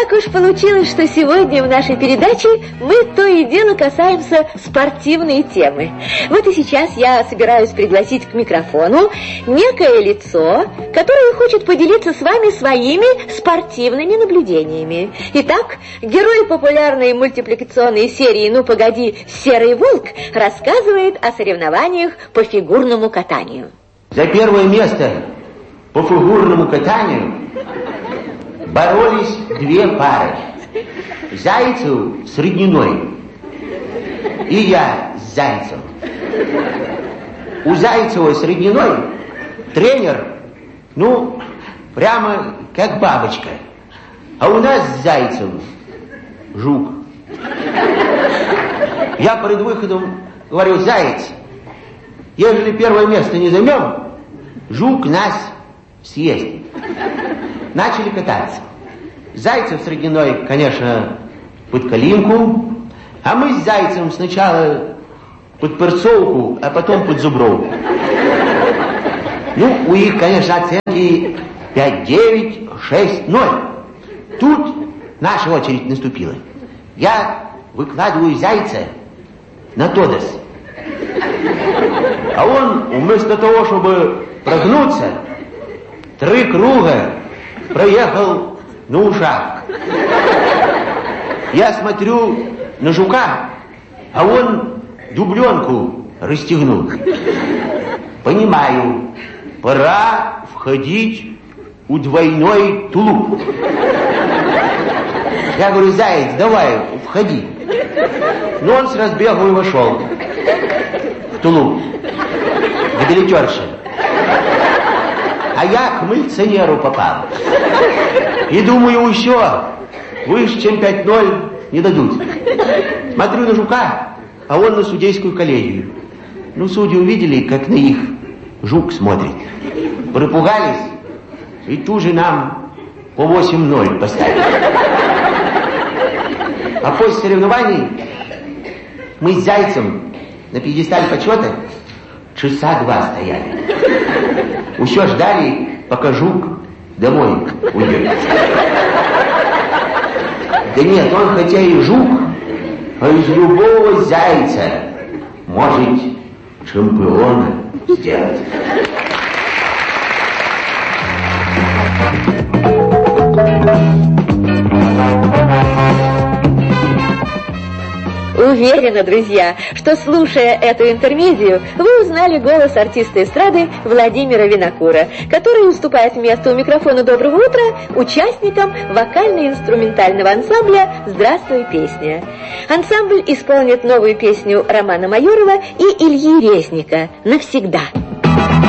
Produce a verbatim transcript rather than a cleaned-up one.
Так уж получилось, что сегодня в нашей передаче мы то и дело касаемся спортивной темы. Вот и сейчас я собираюсь пригласить к микрофону некое лицо, которое хочет поделиться с вами своими спортивными наблюдениями. Итак, герой популярной мультипликационной серии «Ну, погоди, Серый волк» рассказывает о соревнованиях по фигурному катанию. За первое место по фигурному катанию боролись две пары. Зайцев с Родниной и я с Зайцем. У Зайцева с Родниной тренер, ну, прямо как бабочка. А у нас с Зайцем жук. Я перед выходом говорю: Заяц, ежели первое место не займем, жук нас съест. Начали кататься. Зайцев с Родниной, конечно, под калинку, а мы с Зайцем сначала под перцовку, а потом под зубровку. Ну, у них, конечно, оценки пять девять, шесть ноль. Тут наша очередь наступила. Я выкладываю Зайца на Тодос. А он, вместо того, чтобы прогнуться, три круга проехал на ушах. Я смотрю на жука, а он дубленку расстегнул. Понимаю, пора входить у двойной тулуп. Я говорю: Заяц, давай, входи. Но он с разбегу и вошел в тулуп, к билетерше. А я к милиционеру попал. И думаю, еще выше, чем пять ноль не дадут. Смотрю на жука, а он на судейскую коллегию. Ну, судьи увидели, как на их жук смотрит. Пропугались, и тут же нам по восемь ноль поставили. А после соревнований мы с Зайцем на пьедестале почета часа два стояли. Еще ждали, пока жук домой уйдет. Да нет, он хотя и жук, а из любого зайца может чемпиона сделать. Уверена, друзья, что, слушая эту интермедию, вы узнали голос артиста эстрады Владимира Винокура, который уступает место у микрофона «Доброго утра» участникам вокально-инструментального ансамбля «Здравствуй, песня». Ансамбль исполнит новую песню Романа Майорова и Ильи Резника «Навсегда».